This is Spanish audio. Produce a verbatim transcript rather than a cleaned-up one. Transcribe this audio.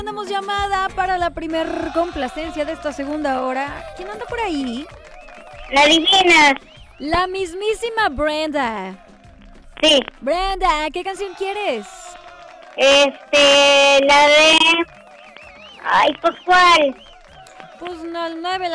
Tenemos llamada para la primer complacencia de esta segunda hora. ¿Quién anda por ahí? La adivinas. La mismísima Brenda. Sí. Brenda, ¿qué canción quieres? Este, la de... Ay, pues, ¿cuál? Pues no, el nueve.